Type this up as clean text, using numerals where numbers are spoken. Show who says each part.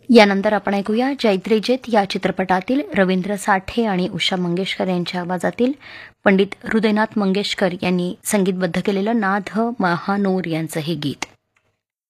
Speaker 1: यानंतर आपण ऐकूया जैत्रेजेत या चित्रपटातील रवींद्र साठे आणि उषा मंगेशकर यांच्या आवाजातील पंडित हृदयनाथ मंगेशकर यांनी संगीतबद्ध केलेलं नाथ महानूर यांचं हे गीत.